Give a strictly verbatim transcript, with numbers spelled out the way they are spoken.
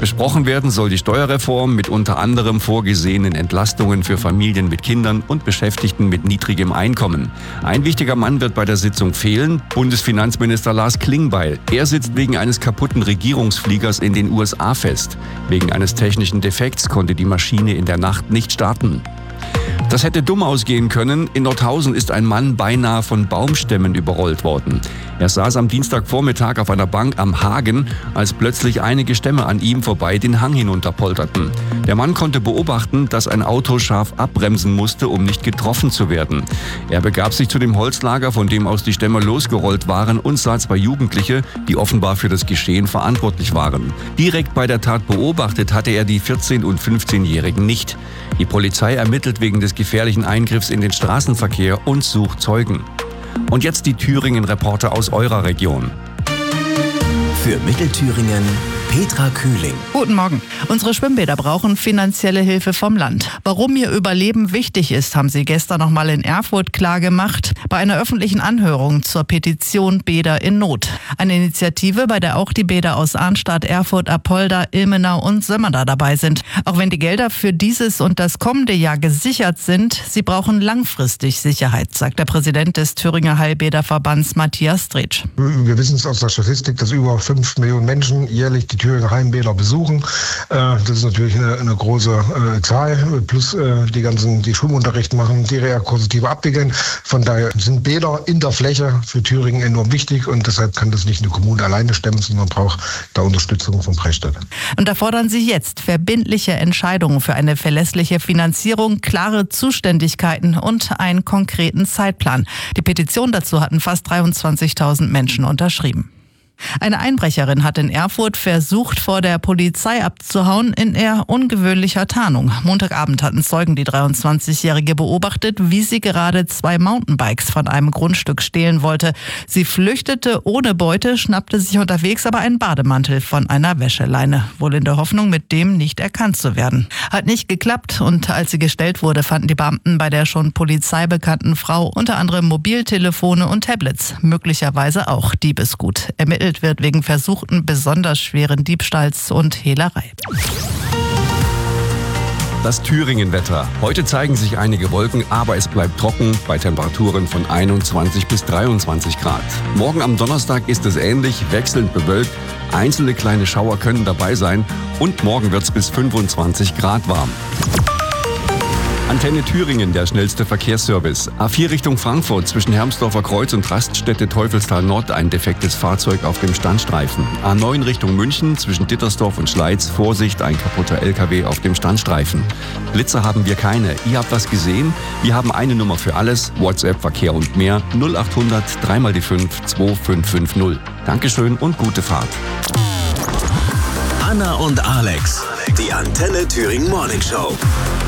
Besprochen werden soll die Steuerreform mit unter anderem vorgesehenen Entlastungen für Familien mit Kindern und Beschäftigten mit niedrigem Einkommen. Ein wichtiger Mann wird bei der Sitzung fehlen, Bundesfinanzminister Lars Klingbeil. Er sitzt wegen eines kaputten Regierungsfliegers in den U S A fest. Wegen eines technischen Defekts konnte die Maschine in der Nacht nicht starten. Das hätte dumm ausgehen können. In Nordhausen ist ein Mann beinahe von Baumstämmen überrollt worden. Er saß am Dienstagvormittag auf einer Bank am Hagen, als plötzlich einige Stämme an ihm vorbei den Hang hinunterpolterten. Der Mann konnte beobachten, dass ein Auto scharf abbremsen musste, um nicht getroffen zu werden. Er begab sich zu dem Holzlager, von dem aus die Stämme losgerollt waren, und sah zwei Jugendliche, die offenbar für das Geschehen verantwortlich waren. Direkt bei der Tat beobachtet hatte er die vierzehn- und fünfzehnjährigen nicht. Die Polizei ermittelt wegen des gefährlichen Eingriffs in den Straßenverkehr und sucht Zeugen. Und jetzt die Thüringen-Reporter aus eurer Region. Für Mittelthüringen Petra Kühling. Guten Morgen. Unsere Schwimmbäder brauchen finanzielle Hilfe vom Land. Warum ihr Überleben wichtig ist, haben sie gestern noch mal in Erfurt klargemacht bei einer öffentlichen Anhörung zur Petition Bäder in Not. Eine Initiative, bei der auch die Bäder aus Arnstadt, Erfurt, Apolda, Ilmenau und Sömmerda dabei sind. Auch wenn die Gelder für dieses und das kommende Jahr gesichert sind, sie brauchen langfristig Sicherheit, sagt der Präsident des Thüringer Heilbäderverbands Matthias Dretsch. Wir wissen es aus der Statistik, dass über fünf Millionen Menschen jährlich die Thüringer Heimbäder besuchen. Das ist natürlich eine, eine große Zahl, plus die ganzen, die Schwimmunterricht machen, die rekursive abwickeln. Von daher sind Bäder in der Fläche für Thüringen enorm wichtig und deshalb kann das nicht eine Kommune alleine stemmen, sondern braucht da Unterstützung von Freistaat. Und da fordern sie jetzt verbindliche Entscheidungen für eine verlässliche Finanzierung, klare Zuständigkeiten und einen konkreten Zeitplan. Die Petition dazu hatten fast dreiundzwanzigtausend Menschen unterschrieben. Eine Einbrecherin hat in Erfurt versucht, vor der Polizei abzuhauen, in eher ungewöhnlicher Tarnung. Montagabend hatten Zeugen die dreiundzwanzigjährige beobachtet, wie sie gerade zwei Mountainbikes von einem Grundstück stehlen wollte. Sie flüchtete ohne Beute, schnappte sich unterwegs aber einen Bademantel von einer Wäscheleine, wohl in der Hoffnung, mit dem nicht erkannt zu werden. Hat nicht geklappt und als sie gestellt wurde, fanden die Beamten bei der schon polizeibekannten Frau unter anderem Mobiltelefone und Tablets, möglicherweise auch Diebesgut. Ermittelt wird wegen versuchten besonders schweren Diebstahls und Hehlerei. Das Thüringen-Wetter. Heute zeigen sich einige Wolken, aber es bleibt trocken bei Temperaturen von einundzwanzig bis dreiundzwanzig Grad. Morgen am Donnerstag ist es ähnlich, wechselnd bewölkt. Einzelne kleine Schauer können dabei sein und morgen wird es bis fünfundzwanzig Grad warm. Antenne Thüringen, der schnellste Verkehrsservice. A vier Richtung Frankfurt zwischen Hermsdorfer Kreuz und Raststätte Teufelstal Nord ein defektes Fahrzeug auf dem Standstreifen. A neun Richtung München zwischen Dittersdorf und Schleiz. Vorsicht, ein kaputter L K W auf dem Standstreifen. Blitzer haben wir keine. Ihr habt was gesehen? Wir haben eine Nummer für alles. WhatsApp, Verkehr und mehr. null achthundert drei mal die fünf zwei fünf fünf null. Dankeschön und gute Fahrt. Anna und Alex, die Antenne Thüringen Morning Show.